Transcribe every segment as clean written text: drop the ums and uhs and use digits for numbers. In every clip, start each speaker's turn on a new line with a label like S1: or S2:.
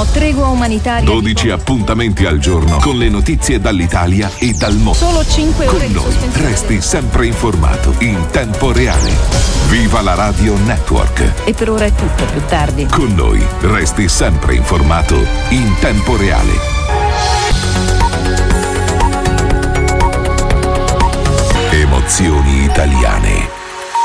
S1: Milano, tregua umanitaria.
S2: 12 appuntamenti al giorno con le notizie dall'Italia e dal mondo.
S1: Solo 5 ore
S2: con
S1: di
S2: noi
S1: sospensione.
S2: resti sempre informato in tempo reale. Viva la Radio Network.
S1: E per ora è tutto, più tardi.
S2: Con noi resti sempre informato in tempo reale. Emozioni italiane.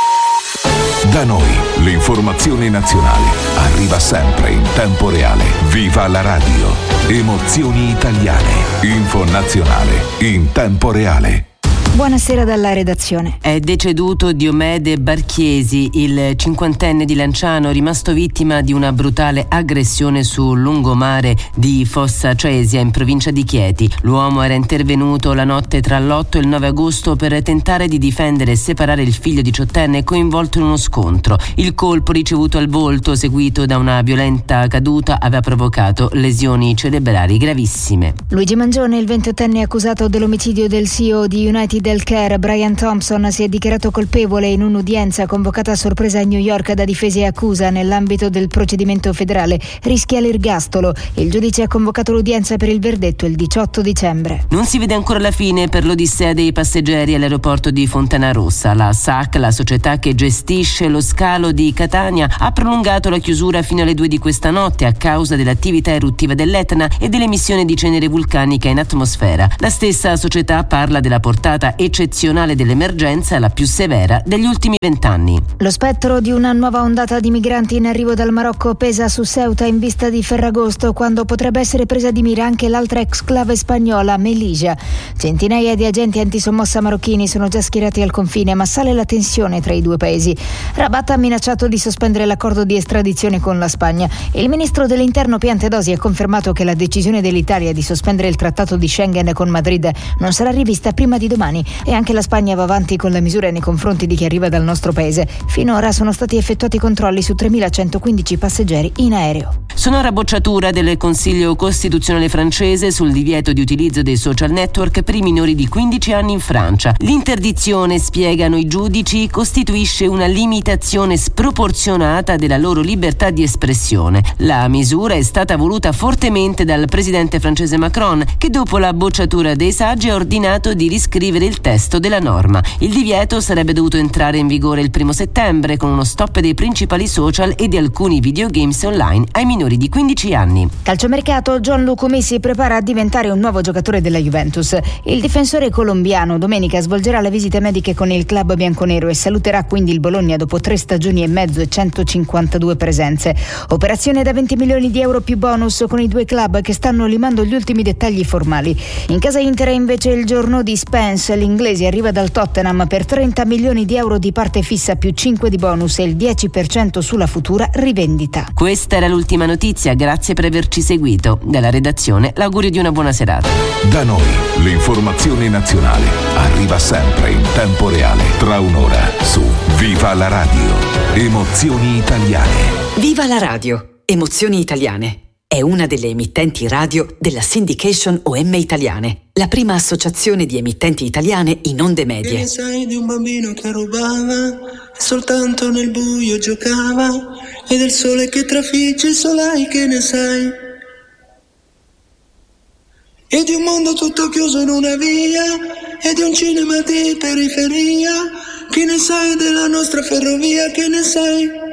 S2: Da noi l'informazione nazionale arriva sempre in tempo reale. Viva la radio. Emozioni italiane. Info nazionale in tempo reale.
S3: Buonasera dalla redazione.
S4: È deceduto Diomede Barchiesi, il cinquantenne di Lanciano, rimasto vittima di una brutale aggressione sul lungomare di Fossa Cesia in provincia di Chieti. L'uomo era intervenuto la notte tra l'8 e il 9 agosto per tentare di difendere e separare il figlio diciottenne coinvolto in uno scontro. Il colpo ricevuto al volto, seguito da una violenta caduta, aveva provocato lesioni cerebrali gravissime.
S3: Luigi Mangione, il 28enne accusato dell'omicidio del CEO di United Healthcare, Brian Thompson, si è dichiarato colpevole in un'udienza convocata a sorpresa a New York da difesa e accusa nell'ambito del procedimento federale. Rischia l'ergastolo. Il giudice ha convocato l'udienza per il verdetto il 18 dicembre.
S4: Non si vede ancora la fine per l'odissea dei passeggeri all'aeroporto di Fontanarossa. La SAC, la società che gestisce lo scalo di Catania, ha prolungato la chiusura fino alle 2 di questa notte a causa dell'attività eruttiva dell'Etna e dell'emissione di cenere vulcanica in atmosfera. La stessa società parla della portata eccezionale dell'emergenza, la più severa degli ultimi 20 anni.
S3: Lo spettro di una nuova ondata di migranti in arrivo dal Marocco pesa su Ceuta in vista di Ferragosto, quando potrebbe essere presa di mira anche l'altra exclave spagnola, Melilla. Centinaia di agenti antisommossa marocchini sono già schierati al confine, ma sale la tensione tra i due paesi. Rabat ha minacciato di sospendere l'accordo di estradizione con la Spagna. Il ministro dell'Interno Piantedosi ha confermato che la decisione dell'Italia di sospendere il trattato di Schengen con Madrid non sarà rivista prima di domani. E anche la Spagna va avanti con le misure nei confronti di chi arriva dal nostro paese. Finora sono stati effettuati controlli su 3.115 passeggeri in aereo.
S4: Sonora bocciatura del Consiglio Costituzionale francese sul divieto di utilizzo dei social network per i minori di 15 anni in Francia. L'interdizione, spiegano i giudici, costituisce una limitazione sproporzionata della loro libertà di espressione. La misura è stata voluta fortemente dal presidente francese Macron, che dopo la bocciatura dei saggi ha ordinato di riscrivere il testo della norma. Il divieto sarebbe dovuto entrare in vigore il 1 settembre con uno stop dei principali social e di alcuni videogames online ai minori di 15 anni.
S3: Calciomercato, Gianluca Messi si prepara a diventare un nuovo giocatore della Juventus. Il difensore colombiano domenica svolgerà le visite mediche con il club bianconero e saluterà quindi il Bologna dopo 3 stagioni e mezzo e 152 presenze. Operazione da 20 milioni di euro più bonus con i due club che stanno limando gli ultimi dettagli formali. In casa Inter invece il giorno di Spence, l'inglese arriva dal Tottenham per 30 milioni di euro di parte fissa più 5 di bonus e il 10% sulla futura rivendita.
S4: Questa era l'ultima notizia, grazie per averci seguito. Dalla redazione l'augurio di una buona serata.
S2: Da noi l'informazione nazionale arriva sempre in tempo reale. Tra un'ora su Viva la Radio. Emozioni italiane.
S5: Viva la radio. Emozioni italiane. È una delle emittenti radio della Syndication OM Italiane, la prima associazione di emittenti italiane in onde medie.
S6: Che ne sai di un bambino che rubava e soltanto nel buio giocava, e del sole che trafigge il solai, che ne sai? E di un mondo tutto chiuso in una via, e di un cinema di periferia, che ne sai della nostra ferrovia, che ne sai?